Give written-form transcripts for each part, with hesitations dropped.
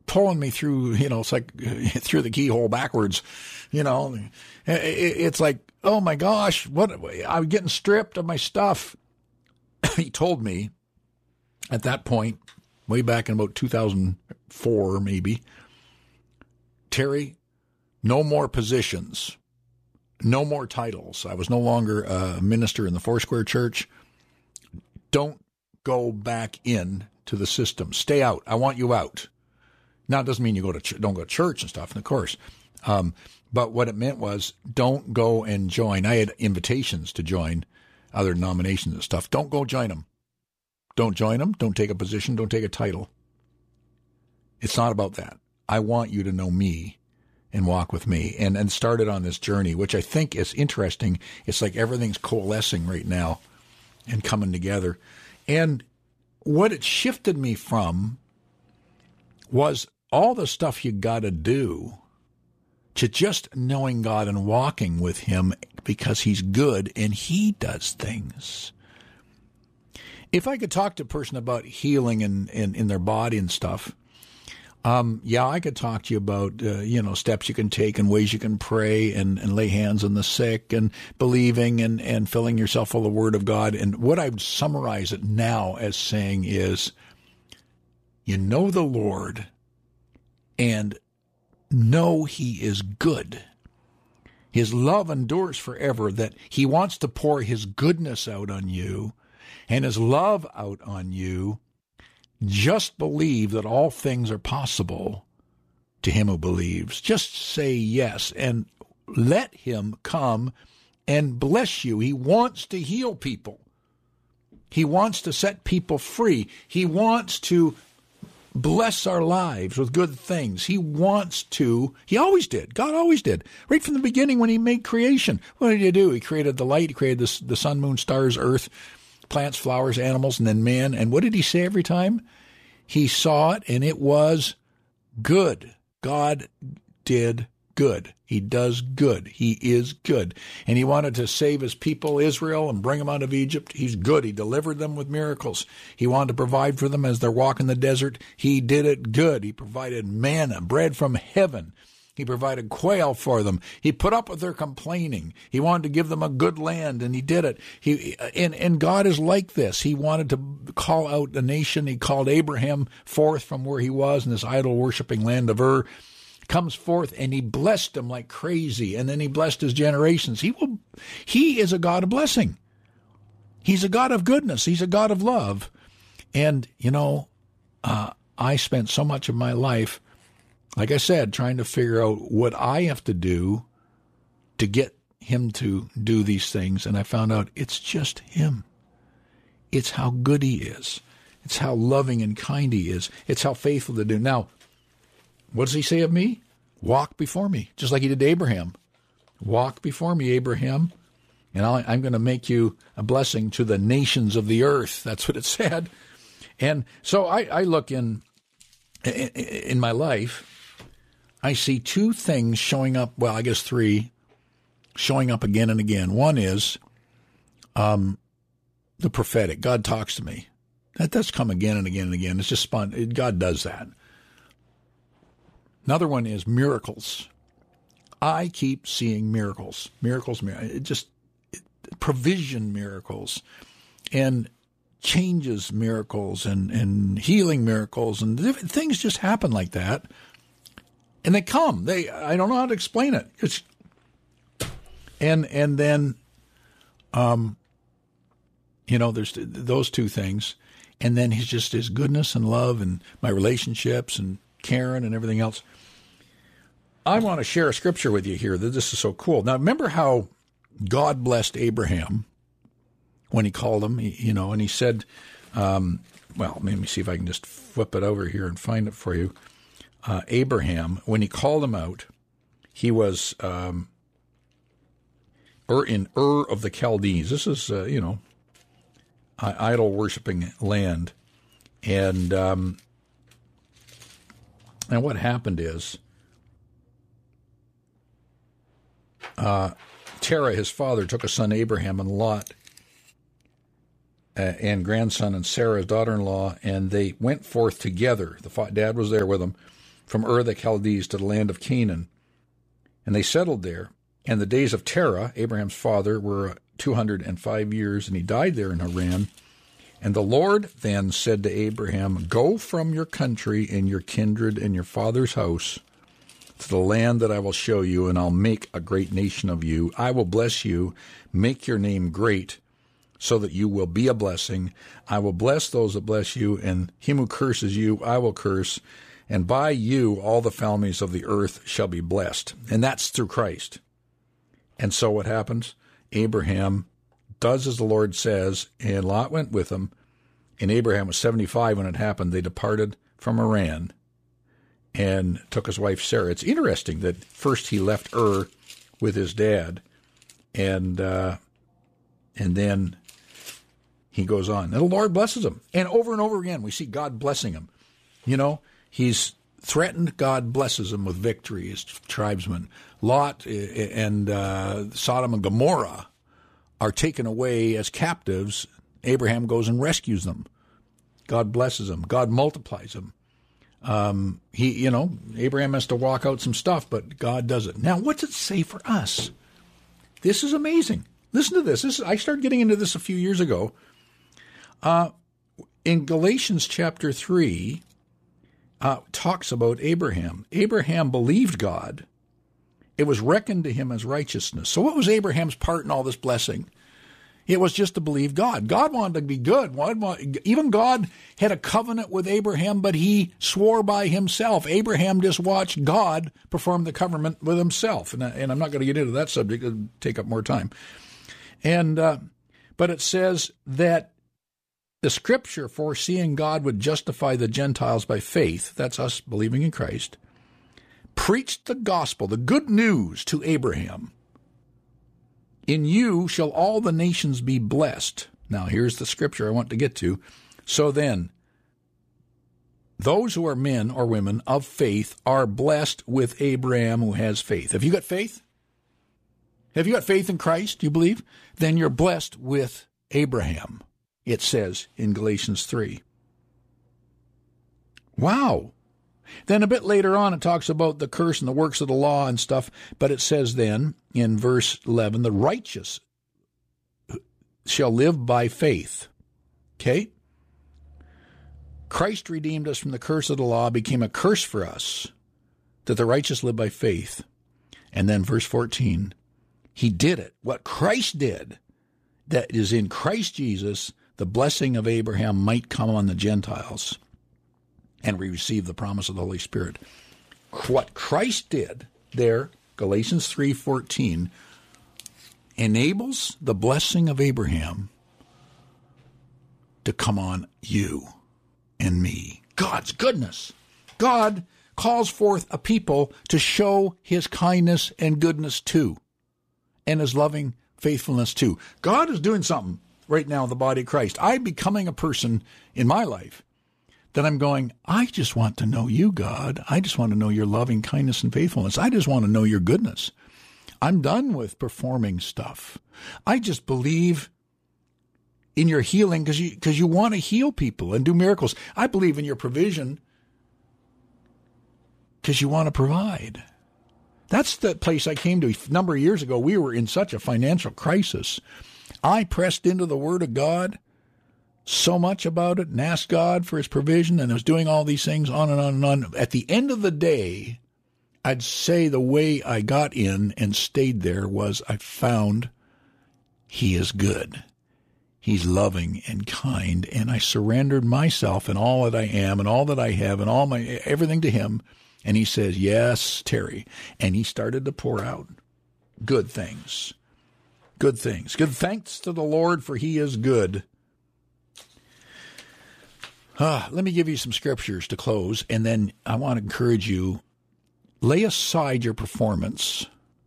pulling me through, it's like through the keyhole backwards, It's like, oh my gosh, what, I'm getting stripped of my stuff. He told me at that point, way back in about 2004, maybe, Terry, no more positions, no more titles. I was no longer a minister in the Foursquare Church. Don't go back in to the system. Stay out. I want you out. Now, it doesn't mean you don't go to church and stuff, of course. But what it meant was don't go and join. I had invitations to join other denominations and stuff. Don't go join them. Don't join them. Don't take a position. Don't take a title. It's not about that. I want you to know me and walk with me, and started on this journey, which I think is interesting. It's like everything's coalescing right now and coming together. And what it shifted me from was all the stuff you got to do to just knowing God and walking with him because he's good and he does things. If I could talk to a person about healing in their body and stuff, I could talk to you about, steps you can take and ways you can pray and lay hands on the sick and believing and filling yourself full of the Word of God. And what I would summarize it now as saying is, you know the Lord and know he is good. His love endures forever, that he wants to pour his goodness out on you and his love out on you. Just believe that all things are possible to him who believes. Just say yes and let him come and bless you. He wants to heal people. He wants to set people free. He wants to bless our lives with good things. He always did. God always did. Right from the beginning when he made creation. What did he do? He created the light. He created the sun, moon, stars, earth, plants, flowers, animals, and then man. And what did he say every time? He saw it, and it was good. God did good. He does good. He is good. And he wanted to save his people, Israel, and bring them out of Egypt. He's good. He delivered them with miracles. He wanted to provide for them as they're walking the desert. He did it good. He provided manna, bread from heaven. He provided quail for them. He put up with their complaining. He wanted to give them a good land, and he did it. And God is like this. He wanted to call out the nation. He called Abraham forth from where he was in this idol-worshiping land of Ur. Comes forth, and he blessed them like crazy, and then he blessed his generations. He is a God of blessing. He's a God of goodness. He's a God of love. And, I spent so much of my life, like I said, trying to figure out what I have to do to get him to do these things. And I found out it's just him. It's how good he is. It's how loving and kind he is. It's how faithful to do. Now, what does he say of me? Walk before me, just like he did to Abraham. Walk before me, Abraham, and I'm going to make you a blessing to the nations of the earth. That's what it said. And so I look in my life, I see two things showing up, well, I guess three, showing up again and again. One is the prophetic. God talks to me. That does come again and again and again. It's just God does that. Another one is miracles. I keep seeing miracles. Provision miracles, and changes miracles, and healing miracles, and different things just happen like that. And they come. I don't know how to explain it. And then, there's those two things. And then his goodness and love and my relationships and Karen and everything else. I want to share a scripture with you here that this is so cool. Now, remember how God blessed Abraham when he called him, and he said, let me see if I can just flip it over here and find it for you. Abraham, when he called him out, he was in Ur of the Chaldees. This is, idol-worshiping land. And what happened is Terah, his father, took a son, Abraham, and Lot, and grandson, and Sarah, his daughter-in-law, and they went forth together. The dad was there with them from Ur the Chaldees to the land of Canaan. And they settled there. And the days of Terah, Abraham's father, were 205 years, and he died there in Haran. And the Lord then said to Abraham, go from your country and your kindred and your father's house to the land that I will show you, and I'll make a great nation of you. I will bless you, make your name great, so that you will be a blessing. I will bless those that bless you, and him who curses you I will curse. And by you all the families of the earth shall be blessed. And that's through Christ. And so what happens? Abraham does as the Lord says, and Lot went with him. And Abraham was 75 when it happened. They departed from Haran and took his wife Sarah. It's interesting that first he left Ur with his dad, and then he goes on. And the Lord blesses him. And over again, we see God blessing him. You know, he's threatened, God blesses him with victory as tribesmen. Lot and Sodom and Gomorrah are taken away as captives. Abraham goes and rescues them. God blesses them. God multiplies them. Abraham has to walk out some stuff, but God does it. Now, what's it say for us? This is amazing. Listen to this. I started getting into this a few years ago. In Galatians chapter 3, talks about Abraham. Abraham believed God. It was reckoned to him as righteousness. So what was Abraham's part in all this blessing? It was just to believe God. God wanted to be good. Even God had a covenant with Abraham, but he swore by himself. Abraham just watched God perform the covenant with himself. And I'm not going to get into that subject. It'll take up more time. But it says that the Scripture, foreseeing God would justify the Gentiles by faith, that's us believing in Christ, preached the gospel, the good news to Abraham. In you shall all the nations be blessed. Now, here's the Scripture I want to get to. So then, those who are men or women of faith are blessed with Abraham who has faith. Have you got faith? Have you got faith in Christ, you believe? Then you're blessed with Abraham, it says in Galatians 3. Wow. Then a bit later on, it talks about the curse and the works of the law and stuff, but it says then in verse 11, the righteous shall live by faith. Okay? Christ redeemed us from the curse of the law, became a curse for us, that the righteous live by faith. And then verse 14, he did it. What Christ did, that is in Christ Jesus, the blessing of Abraham might come on the Gentiles, and we receive the promise of the Holy Spirit. What Christ did there, Galatians 3:14, enables the blessing of Abraham to come on you and me. God's goodness. God calls forth a people to show his kindness and goodness to, and his loving faithfulness to. God is doing something right now in the body of Christ. I'm becoming a person in my life that I'm going, I just want to know you, God. I just want to know your loving kindness and faithfulness. I just want to know your goodness. I'm done with performing stuff. I just believe in your healing because you want to heal people and do miracles. I believe in your provision because you want to provide. That's the place I came to a number of years ago. We were in such a financial crisis. I pressed into the Word of God so much about it and asked God for his provision, and I was doing all these things on and on and on. At the end of the day, I'd say the way I got in and stayed there was I found he is good. He's loving and kind, and I surrendered myself and all that I am and all that I have and all my everything to him. And he says, yes, Terry. And he started to pour out good things. Good things. Give thanks to the Lord, for he is good. Let me give you some scriptures to close, and then I want to encourage you, lay aside your performance.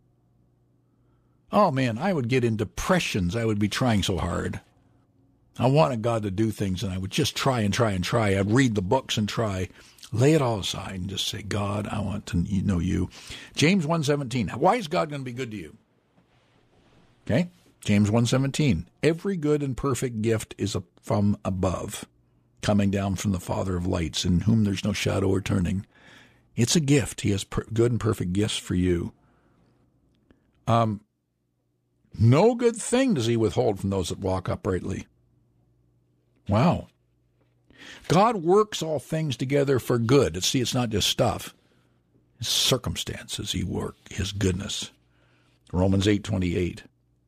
Oh, man, I would get in depressions. I would be trying so hard. I wanted God to do things, and I would just try and try and try. I'd read the books and try. Lay it all aside and just say, God, I want to know you. James 1:17. Why is God going to be good to you? Okay, James 1:17. Every good and perfect gift is from above, coming down from the Father of lights, in whom there's no shadow or turning. It's a gift. He has good and perfect gifts for you. No good thing does he withhold from those that walk uprightly. Wow. God works all things together for good. See, it's not just stuff. It's circumstances he work, his goodness. Romans 8:28.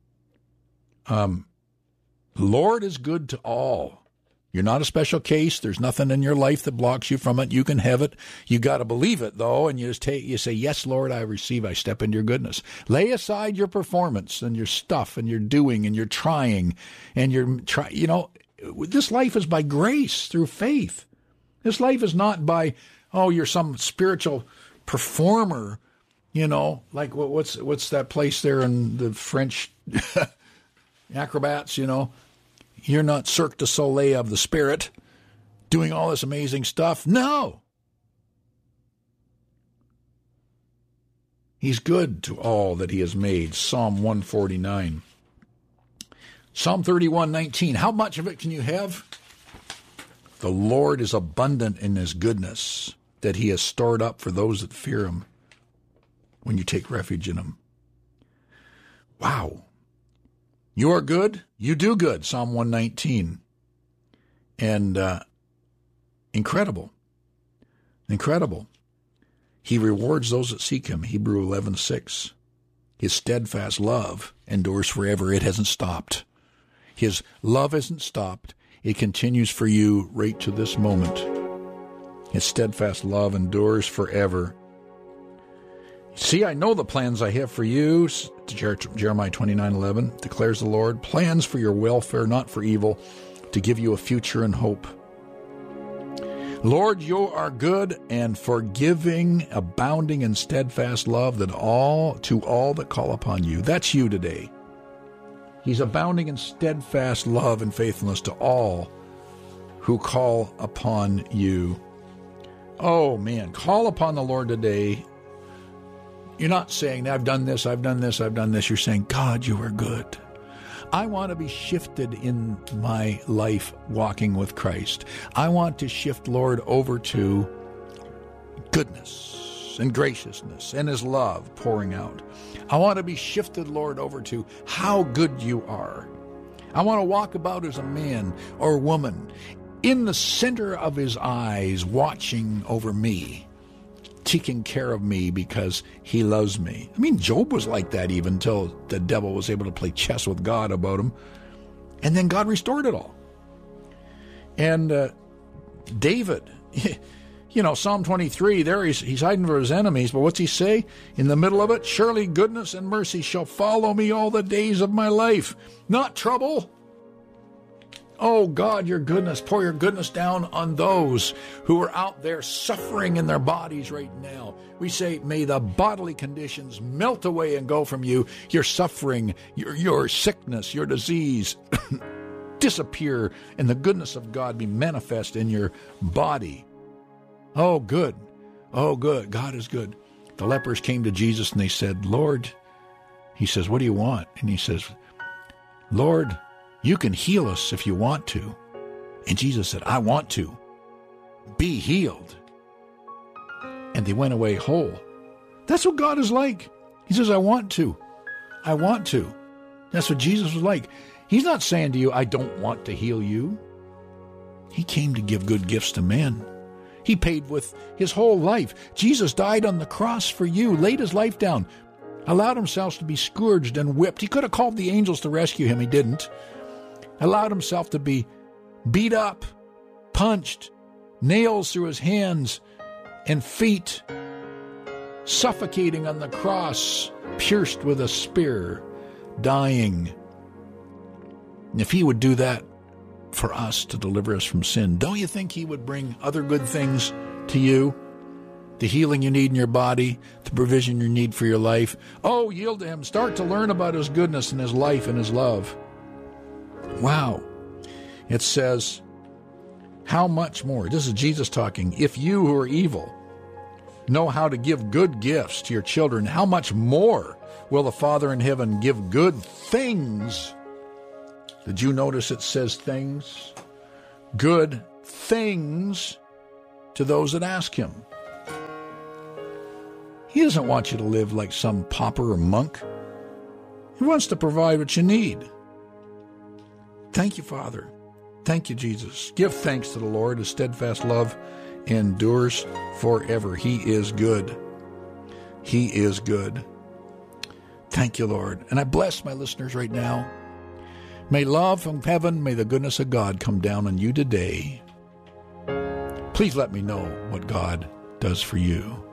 Lord is good to all. You're not a special case. There's nothing in your life that blocks you from it. You can have it. You got to believe it, though, and you say, yes, Lord, I receive. I step into your goodness. Lay aside your performance and your stuff and your doing and your trying and this life is by grace through faith. This life is not by, you're some spiritual performer, like what's that place there in the French acrobats, You're not Cirque du Soleil of the Spirit doing all this amazing stuff. No. He's good to all that he has made. Psalm 149. Psalm 31:19. How much of it can you have? The Lord is abundant in his goodness that he has stored up for those that fear him when you take refuge in him. Wow. You are good, you do good, Psalm 119. And incredible. He rewards those that seek him, Hebrew 11:6. His steadfast love endures forever. It hasn't stopped. His love hasn't stopped. It continues for you right to this moment. His steadfast love endures forever. See, I know the plans I have for you, Jeremiah 29:11 declares the Lord, plans for your welfare, not for evil, to give you a future and hope. Lord, you are good and forgiving, abounding in steadfast love to all that call upon you. That's you today. He's abounding in steadfast love and faithfulness to all who call upon you. Oh, man, call upon the Lord today. You're not saying, I've done this. You're saying, God, you are good. I want to be shifted in my life walking with Christ. I want to shift, Lord, over to goodness and graciousness and his love pouring out. I want to be shifted, Lord, over to how good you are. I want to walk about as a man or woman in the center of his eyes, watching over me, taking care of me because he loves me. I mean, Job was like that even until the devil was able to play chess with God about him. And then God restored it all. And David, Psalm 23, there he's hiding for his enemies, but what's he say? In the middle of it, surely goodness and mercy shall follow me all the days of my life. Not trouble. Oh, God, your goodness, pour your goodness down on those who are out there suffering in their bodies right now. We say, may the bodily conditions melt away and go from you. Your suffering, your sickness, your disease disappear, and the goodness of God be manifest in your body. Oh, good. Oh, good. God is good. The lepers came to Jesus and they said, Lord, he says, what do you want? And he says, Lord, you can heal us if you want to. And Jesus said, I want to. Be healed. And they went away whole. That's what God is like. He says, I want to. I want to. That's what Jesus was like. He's not saying to you, I don't want to heal you. He came to give good gifts to men. He paid with his whole life. Jesus died on the cross for you, laid his life down, allowed himself to be scourged and whipped. He could have called the angels to rescue him. He didn't. Allowed himself to be beat up, punched, nails through his hands and feet, suffocating on the cross, pierced with a spear, dying. And if he would do that for us to deliver us from sin, don't you think he would bring other good things to you? The healing you need in your body, the provision you need for your life. Oh, yield to him. Start to learn about his goodness and his life and his love. Wow. It says, how much more? This is Jesus talking. If you who are evil know how to give good gifts to your children, how much more will the Father in heaven give good things? Did you notice it says things? Good things to those that ask him. He doesn't want you to live like some pauper or monk. He wants to provide what you need. Thank you, Father. Thank you, Jesus. Give thanks to the Lord. His steadfast love endures forever. He is good. He is good. Thank you, Lord. And I bless my listeners right now. May love from heaven, may the goodness of God come down on you today. Please let me know what God does for you.